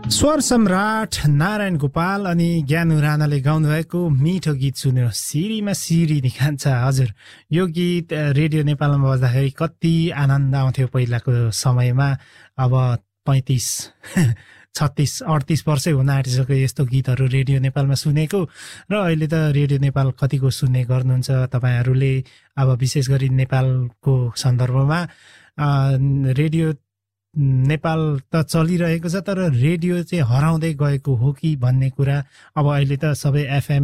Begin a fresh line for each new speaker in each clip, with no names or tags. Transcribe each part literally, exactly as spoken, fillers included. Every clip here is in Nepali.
स्वर सम्राट नारायण गोपाल अनि ज्ञानु राणाले गाउनुभएको मिठो गीत सुन्यो। सिरीमा सिरी निकान्छ। हजुर, यो गीत रेडियो नेपालमा बज्दाखेरि कति आनन्द आउँथ्यो पहिलाको समयमा। अब पैँतिस छत्तिस अडतिस वर्षै हुन आँटिसक्यो यस्तो गीतहरू रेडियो नेपालमा सुनेको। र अहिले त रेडियो नेपाल कतिको सुन्ने गर्नुहुन्छ तपाईँहरूले। अब विशेष गरी नेपालको सन्दर्भमा रेडियो नेपाल त चलिरहेको छ, तर रेडियो चाहिँ हराउँदै गएको हो कि भन्ने कुरा। अब अहिले त सबै एफएम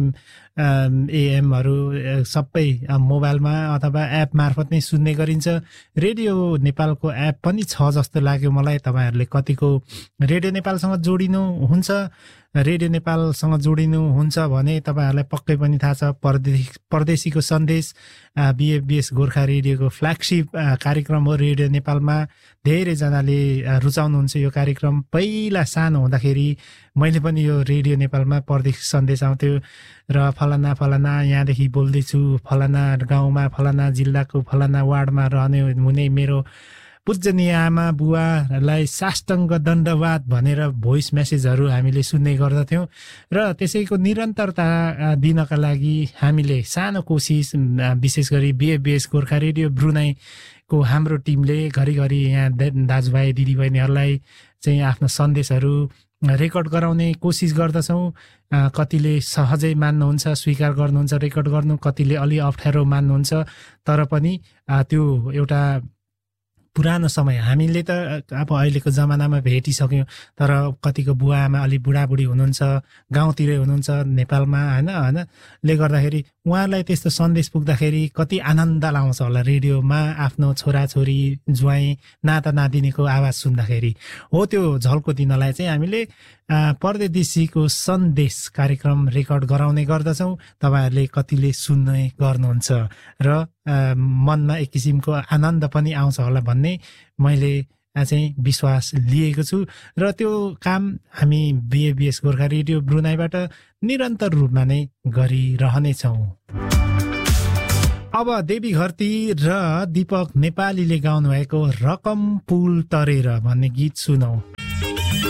एएमहरू सबै मोबाइलमा अथवा एप मार्फत नै सुन्ने गरिन्छ। रेडियो नेपालको एप पनि छ जस्तो लाग्यो मलाई। तपाईँहरूले कतिको रेडियो नेपालसँग जोडिनु हुन्छ, रेडियो नेपालसँग जोडिनु हुन्छ भने तपाईँहरूलाई पक्कै पनि थाहा छ परदेश परदेशीको सन्देश बिएफबिएस गोर्खा रेडियोको फ्ल्यागसिप कार्यक्रम हो। रेडियो नेपालमा धेरैजनाले रुचाउनुहुन्छ यो कार्यक्रम। पहिला सानो हुँदाखेरि मैले पनि यो रेडियो नेपालमा परदेशी सन्देश आउँथ्यो र फलाना फलाना यहाँदेखि बोल्दैछु, फलाना गाउँमा फलाना जिल्लाको फलाना वार्डमा रहने हुने मेरो पूजनीय आमा बुवालाई साष्टाङ्ग दण्डवाद भनेर भोइस मेसेजहरू हामीले सुन्ने गर्दथ्यौँ। र त्यसैको निरन्तरता दिनका लागि हामीले सानो कोसिस, विशेष गरी बिएफबिएस गोर्खा रेडियो ब्रुनाईको हाम्रो टिमले घरिघरि यहाँ दाजुभाइ दिदीबहिनीहरूलाई चाहिँ आफ्नो सन्देशहरू रेकर्ड गराउने कोसिस गर्दछौँ। कतिले सहजै मान्नुहुन्छ, स्वीकार गर्नुहुन्छ रेकर्ड गर्नु, कतिले अलि अप्ठ्यारो मान्नुहुन्छ। तर पनि त्यो एउटा पुरानो समय हामीले त अब अहिलेको जमानामा भेटिसक्यौँ, तर कतिको बुवा आमा अलिक बुढाबुढी हुनुहुन्छ, गाउँतिरै हुनुहुन्छ नेपालमा, होइन होइन ले गर्दाखेरि उहाँहरूलाई त्यस्तो सन्देश पुग्दाखेरि कति आनन्द लाउँछ होला रेडियोमा आफ्नो छोराछोरी ज्वाइँ नाता नातिनीको आवाज सुन्दाखेरि। हो त्यो झल्को दिनलाई चाहिँ हामीले परदेशीको सन्देश कार्यक्रम रेकर्ड गराउने गर्दछौँ। तपाईँहरूले कतिले सुन्ने गर्नुहुन्छ र मनमा एक किसिमको आनन्द पनि आउँछ होला भन्ने मैले चाहिँ विश्वास लिएको छु। र त्यो काम हामी बिएफबिएस गोर्खा रेडियो ब्रुनाईबाट निरन्तर रूपमा नै गरिरहनेछौँ। अब देवी घरती र दीपक नेपालीले गाउनुभएको रकम पुल तरेर भन्ने गीत सुनौ।